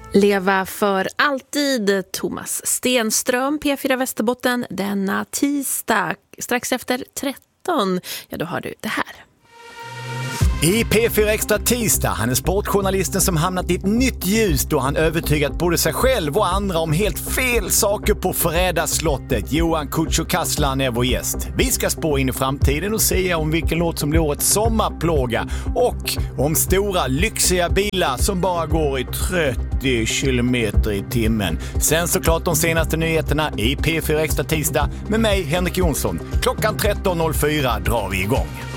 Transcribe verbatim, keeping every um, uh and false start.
Leva för alltid, Thomas Stenström, P fyra Västerbotten, denna tisdag strax efter tretton. Ja, då har du det här. I P fyra Extra tisdag, han är sportjournalisten som hamnat i ett nytt ljus då han övertygat både sig själv och andra om helt fel saker på Fredagsslottet. Johan Kutjo Kaslan är vår gäst. Vi ska spå in i framtiden och säga om vilken låt som blir årets sommarplåga och om stora lyxiga bilar som bara går i trettio kilometer i timmen. Sen såklart de senaste nyheterna i P fyra Extra tisdag med mig, Henrik Jonsson. Klockan tretton noll fyra drar vi igång.